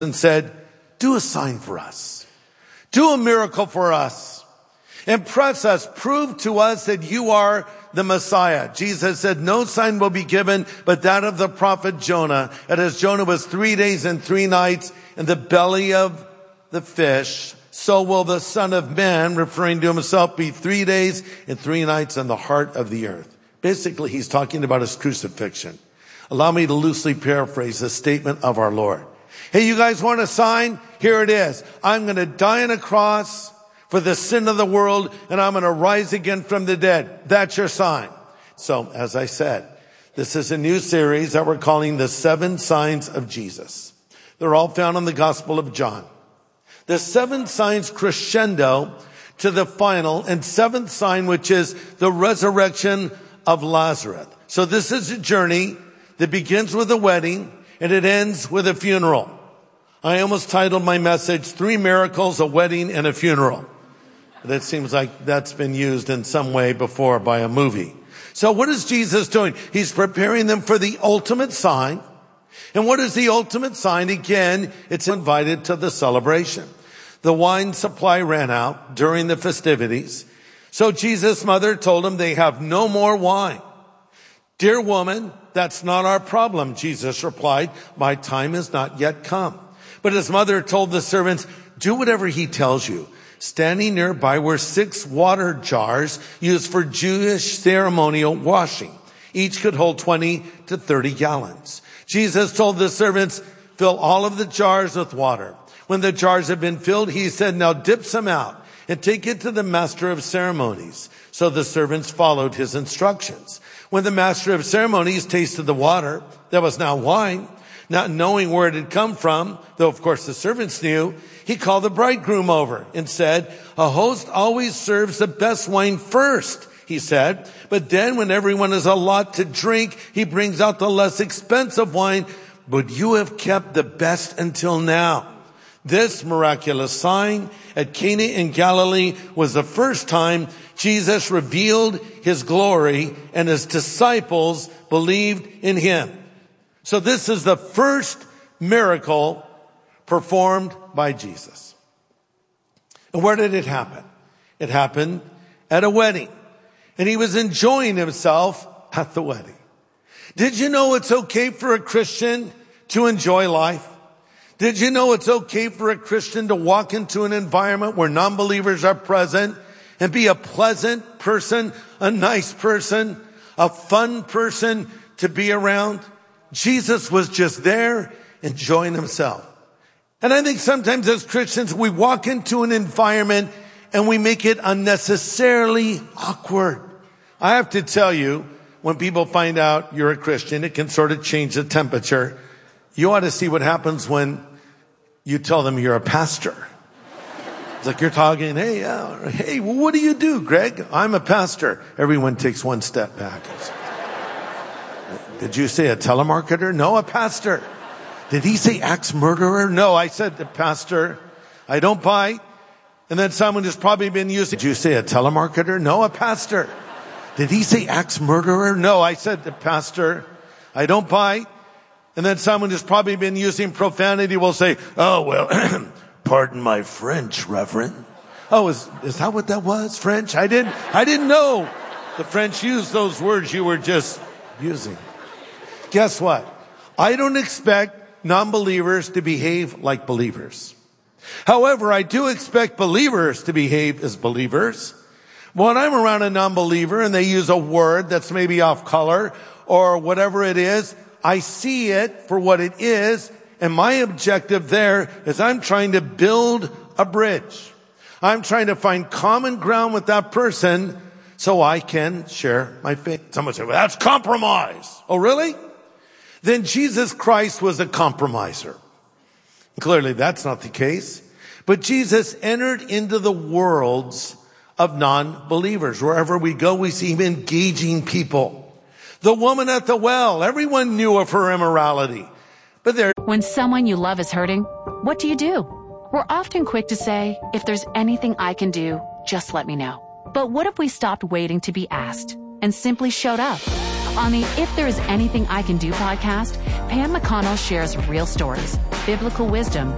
and said, do a sign for us. Do a miracle for us. Impress us. Prove to us that you are the Messiah. Jesus said, no sign will be given but that of the prophet Jonah. And as Jonah was 3 days and 3 nights in the belly of the fish, so will the Son of Man, referring to himself, be 3 days and 3 nights in the heart of the earth. Basically, he's talking about his crucifixion. Allow me to loosely paraphrase the statement of our Lord. Hey, you guys want a sign? Here it is. I'm going to die on a cross for the sin of the world, and I'm going to rise again from the dead. That's your sign. So, as I said, this is a new series that we're calling the 7 Signs of Jesus. They're all found in the Gospel of John. The 7 signs crescendo to the final and 7th sign, which is the resurrection of Lazarus. So this is a journey that begins with a wedding and it ends with a funeral. I almost titled my message, 3 Miracles, a Wedding, and a Funeral. That seems like that's been used in some way before by a movie. So what is Jesus doing? He's preparing them for the ultimate sign. And what is the ultimate sign? Again, it's invited to the celebration. The wine supply ran out during the festivities. So Jesus' mother told him they have no more wine. Dear woman, that's not our problem, Jesus replied. My time has not yet come. But his mother told the servants, do whatever he tells you. Standing nearby were 6 water jars used for Jewish ceremonial washing. Each could hold 20 to 30 gallons. Jesus told the servants, fill all of the jars with water. When the jars had been filled, he said, now dip some out and take it to the master of ceremonies. So the servants followed his instructions. When the master of ceremonies tasted the water that was now wine, not knowing where it had come from, though of course the servants knew, he called the bridegroom over and said, a host always serves the best wine first, he said. But then when everyone has a lot to drink, he brings out the less expensive wine. But you have kept the best until now. This miraculous sign at Cana in Galilee was the first time Jesus revealed his glory and his disciples believed in him. So this is the first miracle performed by Jesus. And where did it happen? It happened at a wedding. And he was enjoying himself at the wedding. Did you know it's okay for a Christian to enjoy life? Did you know it's okay for a Christian to walk into an environment where non-believers are present and be a pleasant person, a nice person, a fun person to be around? Jesus was just there enjoying himself. And I think sometimes as Christians, we walk into an environment and we make it unnecessarily awkward. I have to tell you, when people find out you're a Christian, it can sort of change the temperature. You ought to see what happens when you tell them you're a pastor. It's like you're talking, hey, what do you do, Greg? I'm a pastor. Everyone takes one step back. Did you say a telemarketer? No, a pastor. Did he say axe murderer? No, I said the pastor. I don't bite. And then someone has probably been using, did you say a telemarketer? No, a pastor. Did he say axe murderer? No, I said the pastor. I don't bite. And then someone who's probably been using profanity will say, oh, well, pardon my French, Reverend. Oh, is that what that was? French? I didn't know the French used those words you were just using. Guess what? I don't expect non-believers to behave like believers. However, I do expect believers to behave as believers. When I'm around a non-believer and they use a word that's maybe off color or whatever it is, I see it for what it is, and my objective there is I'm trying to build a bridge. I'm trying to find common ground with that person so I can share my faith. Someone said, well, that's compromise. Oh, really? Then Jesus Christ was a compromiser. Clearly, that's not the case. But Jesus entered into the worlds of non-believers. Wherever we go, we see him engaging people. The woman at the well, everyone knew of her immorality. But when someone you love is hurting, what do? We're often quick to say, if there's anything I can do, just let me know. But what if we stopped waiting to be asked and simply showed up? On the If There Is Anything I Can Do podcast, Pam McConnell shares real stories, biblical wisdom,